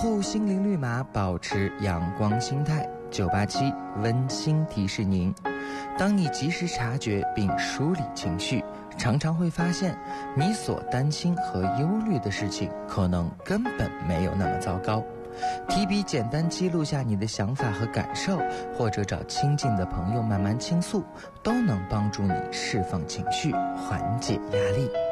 护心灵绿码，保持阳光心态。987温馨提示您，当你及时察觉并梳理情绪，常常会发现你所担心和忧虑的事情可能根本没有那么糟糕。提笔简单记录下你的想法和感受，或者找亲近的朋友慢慢倾诉，都能帮助你释放情绪，缓解压力。